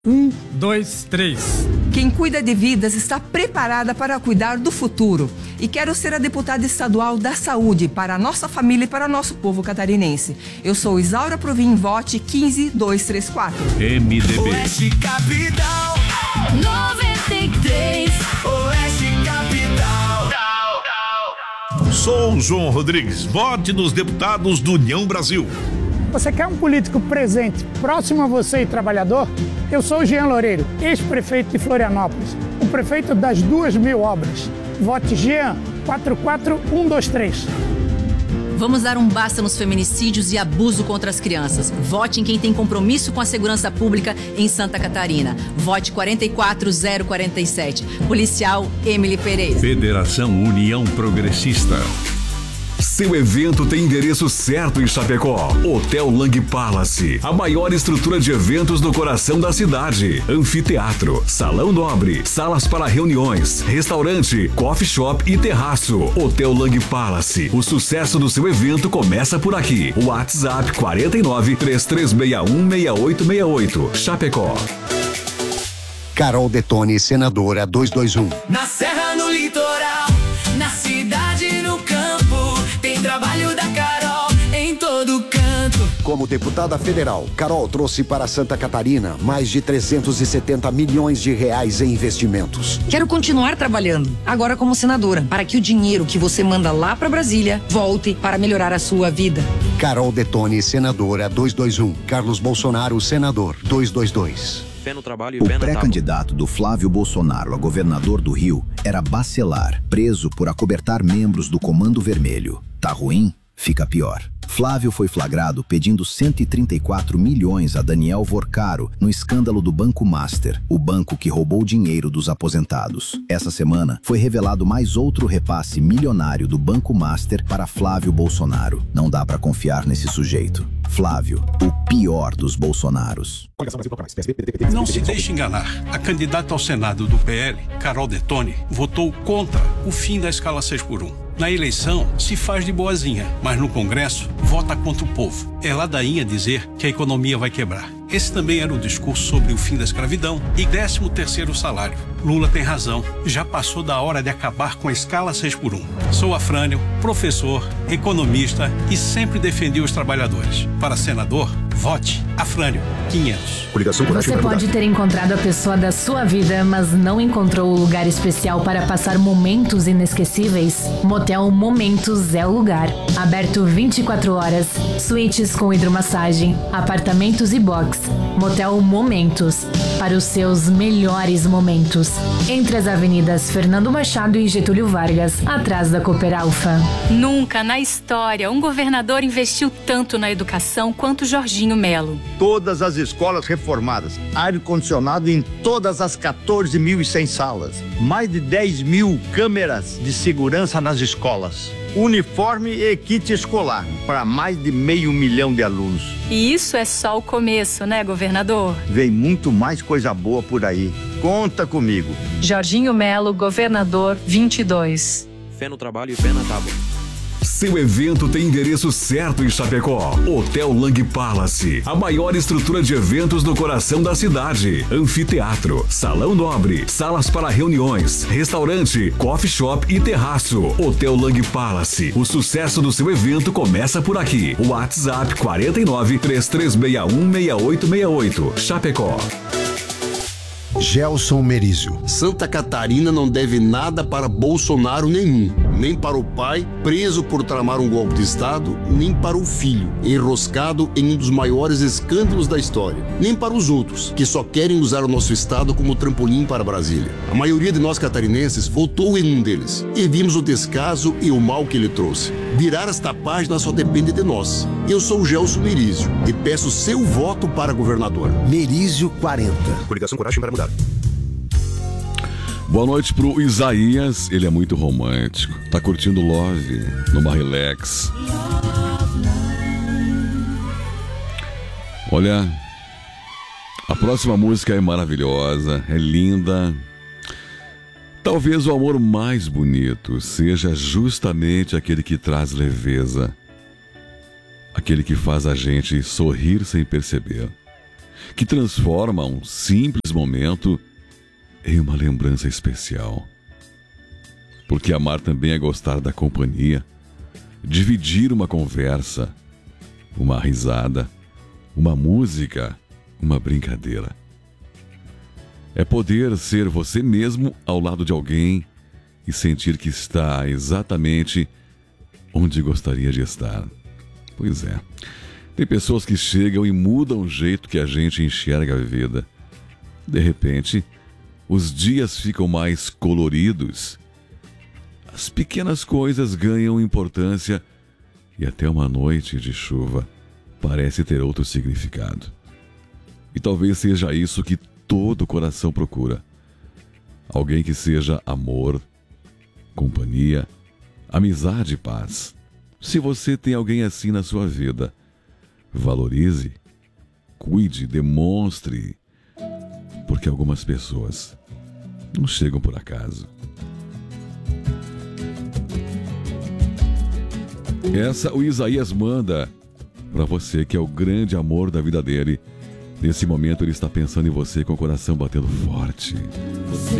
1, 2, 3. Quem cuida de vidas está preparada para cuidar do futuro. E quero ser a deputada estadual da saúde para a nossa família e para o nosso povo catarinense. Eu sou Isaura Provin, vote 15234. MDB. Oeste Capital 93. Oeste Capital. Sou João Rodrigues. Vote nos deputados do União Brasil. Você quer um político presente, próximo a você e trabalhador? Eu sou o Jean Loureiro, ex-prefeito de Florianópolis, o prefeito das 2.000 obras. Vote Jean 44123. Vamos dar um basta nos feminicídios e abuso contra as crianças. Vote em quem tem compromisso com a segurança pública em Santa Catarina. Vote 44047. Policial Emily Pereira. Federação União Progressista. Seu evento tem endereço certo em Chapecó. Hotel Lang Palace, a maior estrutura de eventos no coração da cidade. Anfiteatro, salão nobre, salas para reuniões, restaurante, coffee shop e terraço. Hotel Lang Palace, o sucesso do seu evento começa por aqui. WhatsApp 49 3361 6868. Chapecó. Carol Detoni, senadora 221. Na serra, no litoral, na cidade, no campo, tem trabalho da Carol em todo canto. Como deputada federal, Carol trouxe para Santa Catarina mais de 370 milhões de reais em investimentos. Quero continuar trabalhando, agora como senadora, para que o dinheiro que você manda lá para Brasília volte para melhorar a sua vida. Carol Detoni, senadora 221. Carlos Bolsonaro, senador 222. Fé no trabalho e fé na tábua. O pré-candidato do Flávio Bolsonaro a governador do Rio era Bacelar, preso por acobertar membros do Comando Vermelho. Tá ruim? Fica pior. Flávio foi flagrado pedindo 134 milhões a Daniel Vorcaro no escândalo do Banco Master, o banco que roubou dinheiro dos aposentados. Essa semana foi revelado mais outro repasse milionário do Banco Master para Flávio Bolsonaro. Não dá pra confiar nesse sujeito. Flávio, o pior dos Bolsonaros. Não se deixe enganar. A candidata ao Senado do PL, Carol Detoni, votou contra o fim da escala 6x1. Na eleição, se faz de boazinha, mas no Congresso, vota contra o povo. É ladainha dizer que a economia vai quebrar. Esse também era o discurso sobre o fim da escravidão e 13º salário. Lula tem razão. Já passou da hora de acabar com a escala 6x1. Sou Afrânio, professor, economista e sempre defendi os trabalhadores. Para senador, vote Afrânio 500. Você pode ter encontrado a pessoa da sua vida, mas não encontrou o lugar especial para passar momentos inesquecíveis? Motel Momentos é o lugar. Aberto 24 horas, suítes com hidromassagem, apartamentos e box. Motel Momentos, para os seus melhores momentos. Entre as avenidas Fernando Machado e Getúlio Vargas, atrás da Cooper Alfa. Nunca na história um governador investiu tanto na educação quanto Jorginho Melo. Todas as escolas reformadas, ar-condicionado em todas as 14.100 salas, mais de 10.000 câmeras de segurança nas escolas, uniforme e kit escolar para mais de 500 mil de alunos. E isso é só o começo, né, governador? Vem muito mais coisa boa por aí. Conta comigo. Jorginho Melo, governador 22. Fé no trabalho e fé na tábua. Seu evento tem endereço certo em Chapecó. Hotel Lang Palace, a maior estrutura de eventos no coração da cidade. Anfiteatro, salão nobre, salas para reuniões, restaurante, coffee shop e terraço. Hotel Lang Palace, o sucesso do seu evento começa por aqui. WhatsApp 49 3361 6868. Chapecó. Gelson Merizio. Santa Catarina não deve nada para Bolsonaro nenhum, nem para o pai, preso por tramar um golpe de Estado, nem para o filho, enroscado em um dos maiores escândalos da história, nem para os outros, que só querem usar o nosso Estado como trampolim para Brasília. A maioria de nós catarinenses votou em um deles, e vimos o descaso e o mal que ele trouxe. Virar esta página só depende de nós. Eu sou o Gelson Merizio e peço seu voto para governador. Merizio 40. Coligação Coragem para Mudar. Boa noite pro Isaías, ele é muito romântico. Tá curtindo Love numa relax. Olha, a próxima música é maravilhosa, é linda. Talvez o amor mais bonito seja justamente aquele que traz leveza, aquele que faz a gente sorrir sem perceber. que transforma um simples momento em uma lembrança especial. Porque amar também é gostar da companhia, dividir uma conversa, uma risada, uma música, uma brincadeira. É poder ser você mesmo ao lado de alguém e sentir que está exatamente onde gostaria de estar. Pois é. Tem pessoas que chegam e mudam o jeito que a gente enxerga a vida. De repente, os dias ficam mais coloridos. As pequenas coisas ganham importância e até uma noite de chuva parece ter outro significado. E talvez seja isso que todo coração procura. Alguém que seja amor, companhia, amizade e paz. Se você tem alguém assim na sua vida, valorize, cuide, demonstre, porque algumas pessoas não chegam por acaso. Essa o Isaías manda para você, que é o grande amor da vida dele. Nesse momento ele está pensando em você com o coração batendo forte. Você